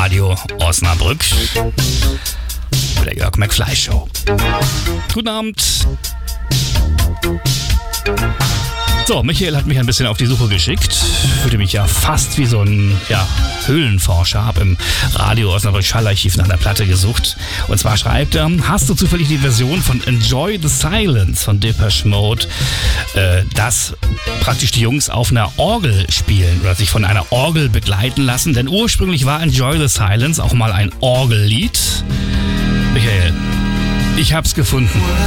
Radio Osnabrück. Bei der Jörg McFly Show. Guten Abend. So, Michael hat mich ein bisschen auf die Suche geschickt. Fühlte mich ja fast wie so ein Höhlenforscher. Hab im Radio Osnabrück Schallarchiv nach einer Platte gesucht. Und zwar schreibt er, hast du zufällig die Version von Enjoy the Silence von Depeche Mode, das praktisch die Jungs auf einer Orgel spielen oder sich von einer Orgel begleiten lassen? Denn ursprünglich war Enjoy the Silence auch mal ein Orgellied. Michael, ich hab's gefunden.